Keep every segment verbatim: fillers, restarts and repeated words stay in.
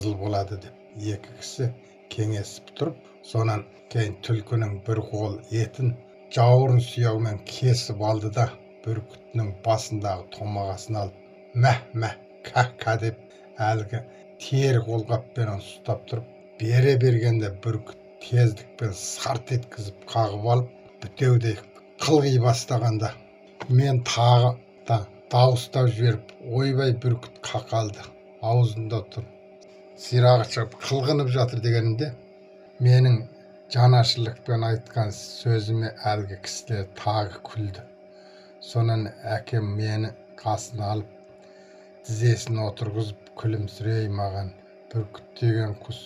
болады деп екі кісі кеңесіп тұрып, сонан кейін түлкінің бір қол етін жауырын сүйегімен кесіп алды да бүркітінің басындағы томағасын алып, мәх мәх кәх ка деп әлгі тері қолғаппен ұстап тұрып, бере бергенде бүркіт тездікпен сарт еткізіп қағып алып, бітеудей қылғи бастағанда мен тағы да дауыстап жіберіп, ойбай, бүркіт қақалды, аузында тұр, сирағы шығып қылғынып жатыр дегенімде, менің жанашырлықпен айтқан сөзіме әлгі кісілер тағы күлді. Сонан әкем мені қасына алып, тізесін отырғызып күлімсірей маған, бүркіт деген құс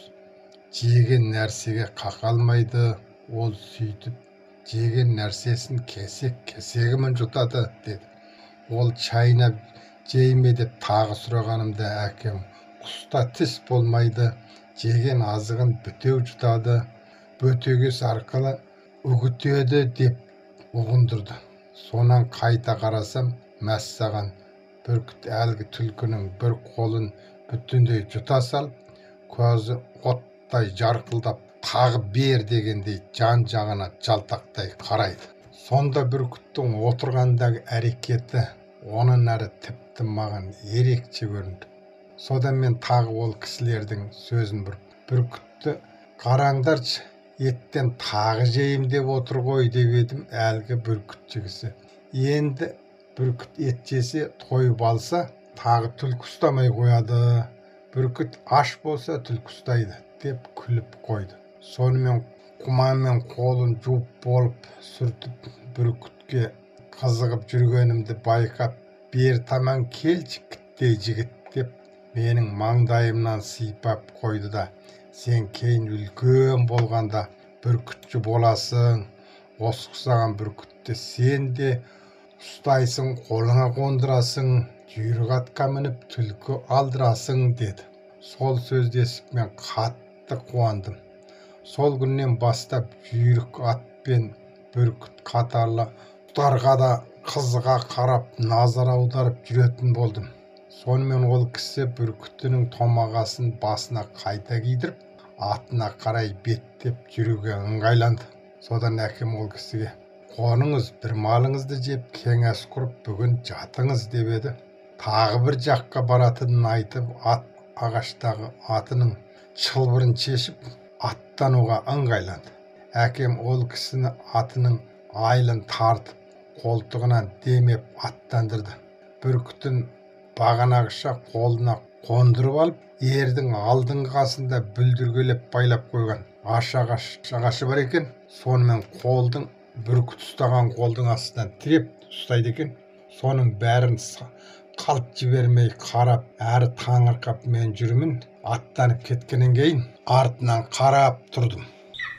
жеген нәрсеге қақалмайды, ол сөйтіп жеген нәрсесін кесек-кесегімен жұтады деді. Ол шайнап жейме деп тағы сұрағанымда әкем, құста тіс болмайды, жеген азығын бітеу жұтады, бөтегес арқылы үгітеді деп ұғындырды. Сонан қайта қарасам, мәссаған, бүркіт әлгі түлкінің бір қолын бүтіндей жұта салып, көзі оттай жарқылдап, тағы бер дегендей жан-жағына жалтақтай қарайды. Сонда бүркіттің отырғандағы әрекеті онан әрі тіпті маған ерекше көрінді. Содан мен тағы ол кісілердің сөзін бұрып, бүркітті қараңдаршы, еттен тағы жейім деп отыр ғой деп едім. Әлгі бүркітші кісі, енді бүркіт ет жесе, тойып алса, тағы түлкі ұстамай қояды, бүркіт аш болса түлкі ұстайды деп күліп қойды. Сонымен құманмен қолын жуып болып сүртіп, бүркітке қызығып жүргенімді байқап, бер таман келші кіттей жігіт деп менің маңдайымнан сипап қойды да, сен кейін үлкен болғанда бүркітші боласың, осы құсаған бүркітті сен де ұстайсың, қолыңа қондырасың, жүйрік атқа мініп түлкі алдырасың деді. Сол сөзді естіп мен қатты қуандым. Сол күннен бастап жүйрік атпен бүркіт қатарлы құстарға да қызыға қарап, назар аударып жүретін болдым. Сонымен ол кісі бүркітінің томағасын басына қайта кидіріп, атына қарай беттеп жүруге ыңғайланды. Содан әкем ол кісіге, қоныңыз, бір малыңызды жеп, кеңес құрып, бүгін жатыңыз деп еді. Тағы бір жаққа баратынын айтып, ат ағаштағы атының шылбырын шешіп, аттануға ыңғайланды. Әкем ол кісіні атының айлын тартып, қолтығынан демеп аттандырды. Бүркітін бағанағыша қолына қондырып алып, ердің алдыңғы қасында бүлдіргелеп байлап қойған аш ағашы бар екен. Сонымен қолдың, бүркіт ұстаған қолдың астынан тіреп ұстайды екен. Соның бәрін қалт жібермей қарап, әрі таңырқап мен жүрмін. Аттанып кеткеннен кейін артынан қарап тұрдым.